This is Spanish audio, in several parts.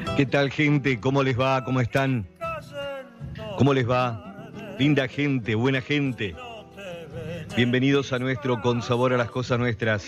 ¿Qué tal, gente? ¿Cómo les va? ¿Cómo están? ¿Cómo les va? Linda gente, buena gente. Bienvenidos a nuestro Con Sabor a las Cosas Nuestras.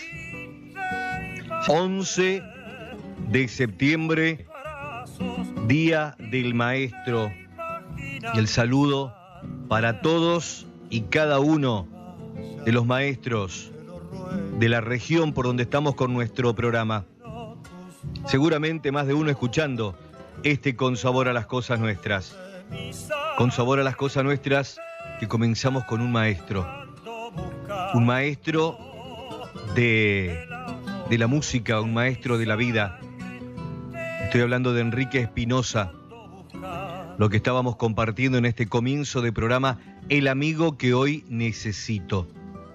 11 de septiembre, Día del Maestro. Y el saludo para todos y cada uno de los maestros de la región por donde estamos con nuestro programa. Seguramente más de uno escuchando este Con Sabor a las Cosas Nuestras. Con Sabor a las Cosas Nuestras, que comenzamos con un maestro. Un maestro de la música, un maestro de la vida. Estoy hablando de Enrique Espinosa. Lo que estábamos compartiendo en este comienzo de programa, el amigo que hoy necesito.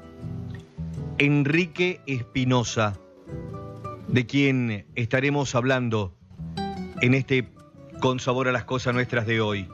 Enrique Espinosa, de quien estaremos hablando en este Con Sabor a las Cosas Nuestras de hoy.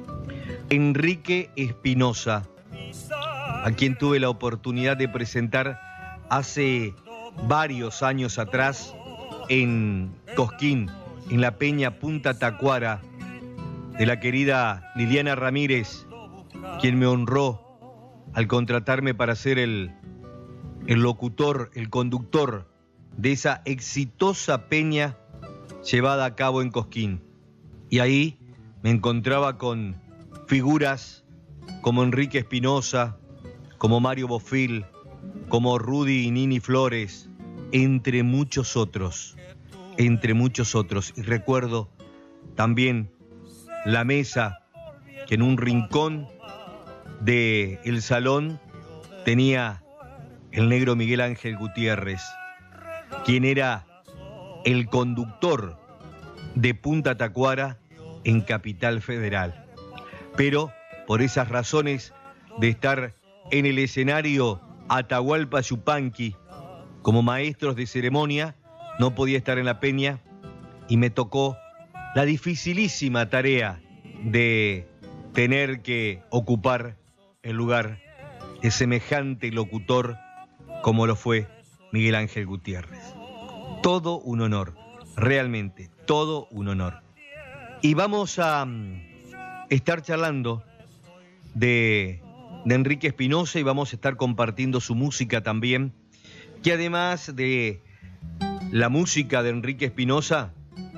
Enrique Espinosa, a quien tuve la oportunidad de presentar hace varios años atrás en Cosquín, en la Peña Punta Tacuara, de la querida Liliana Ramírez, quien me honró al contratarme para ser el locutor, el conductor de esa exitosa peña llevada a cabo en Cosquín. Y ahí me encontraba con figuras como Enrique Espinosa, como Mario Bofill, como Rudy y Nini Flores, entre muchos otros. Y recuerdo también la mesa que en un rincón del salón tenía el negro Miguel Ángel Gutiérrez, quien era el conductor de Punta Tacuara en Capital Federal. Pero por esas razones de estar en el escenario Atahualpa Yupanqui como maestros de ceremonia, no podía estar en la peña y me tocó la dificilísima tarea de tener que ocupar el lugar de semejante locutor como lo fue Miguel Ángel Gutiérrez. Todo un honor, realmente, todo un honor. Y vamos a estar charlando de Enrique Espinosa y vamos a estar compartiendo su música también, que además de la música de Enrique Espinosa,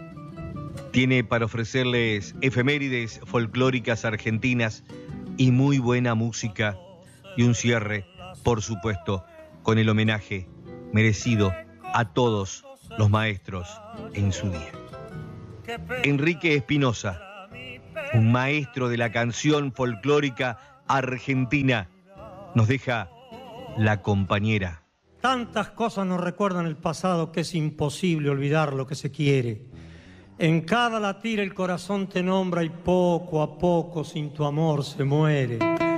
tiene para ofrecerles efemérides folclóricas argentinas y muy buena música, y un cierre, por supuesto, con el homenaje merecido a todos los maestros en su día. Enrique Espinosa, un maestro de la canción folclórica argentina, nos deja La Compañera. Tantas cosas nos recuerdan el pasado que es imposible olvidar lo que se quiere. En cada latir el corazón te nombra y poco a poco sin tu amor se muere.